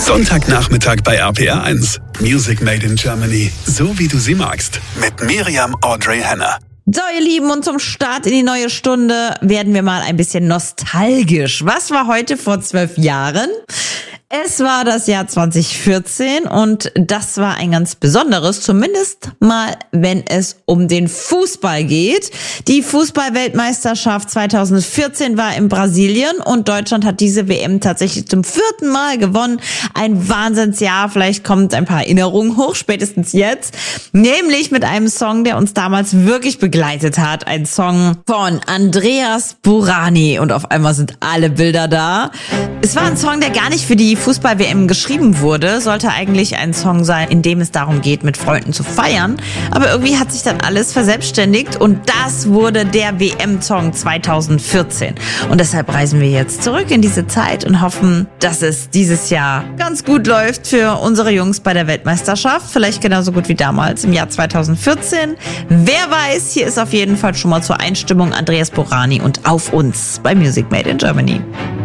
Sonntagnachmittag bei RPR1. Music Made in Germany. So wie du sie magst. Mit Miriam Audrey Hanna. So, ihr Lieben, und zum Start in die neue Stunde werden wir mal ein bisschen nostalgisch. Was war heute vor 12 Jahren? Es war das Jahr 2014 und das war ein ganz besonderes, zumindest mal, wenn es um den Fußball geht. Die Fußball-Weltmeisterschaft 2014 war in Brasilien und Deutschland hat diese WM tatsächlich zum 4. Mal gewonnen. Ein Wahnsinnsjahr, vielleicht kommt ein paar Erinnerungen hoch, spätestens jetzt. Nämlich mit einem Song, der uns damals wirklich begleitet hat. Ein Song von Andreas Burani und auf einmal sind alle Bilder da. Es war ein Song, der gar nicht für die Fußball-WM geschrieben wurde, sollte eigentlich ein Song sein, in dem es darum geht, mit Freunden zu feiern. Aber irgendwie hat sich dann alles verselbstständigt und das wurde der WM-Song 2014. Und deshalb reisen wir jetzt zurück in diese Zeit und hoffen, dass es dieses Jahr ganz gut läuft für unsere Jungs bei der Weltmeisterschaft. Vielleicht genauso gut wie damals im Jahr 2014. Wer weiß, hier ist auf jeden Fall schon mal zur Einstimmung Andreas Burani und Auf uns bei Music Made in Germany.